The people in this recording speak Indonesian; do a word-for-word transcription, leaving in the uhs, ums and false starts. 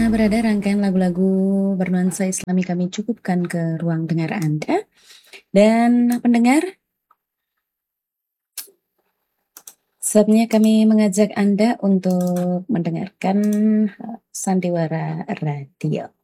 Nah, berada rangkaian lagu-lagu bernuansa Islami kami cukupkan ke ruang dengar Anda. Dan pendengar, saatnya kami mengajak Anda untuk mendengarkan, eee, Sandiwara Radio.